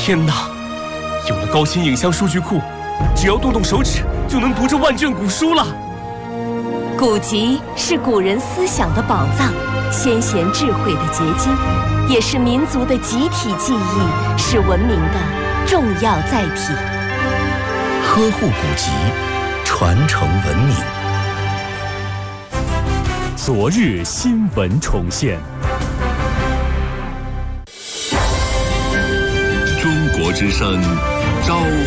天哪！有了高清影像数据库，只要动动手指就能读这万卷古书了。 古籍是古人思想的宝藏，先贤智慧的结晶，也是民族的集体记忆，是文明的重要载体。 呵护古籍，传承文明。 昨日新闻重现。 中国之声，招